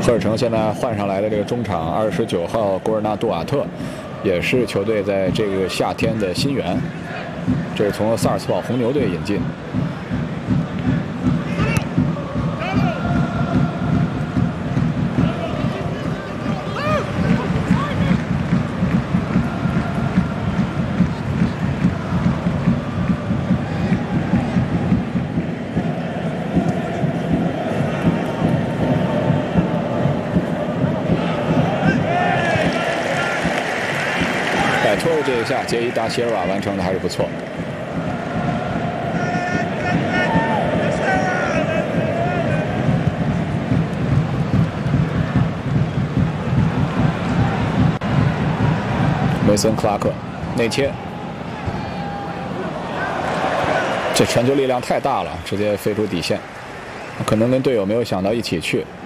赫尔城现在换上来的这个中场29号古尔纳杜瓦特，也是球队在这个夏天的新援，这是从萨尔茨堡红牛队引进。托的这一下，杰伊达席尔瓦完成的还是不错。梅森·克拉克内切，这传球力量太大了，直接飞出底线，可能跟队友没有想到一起去。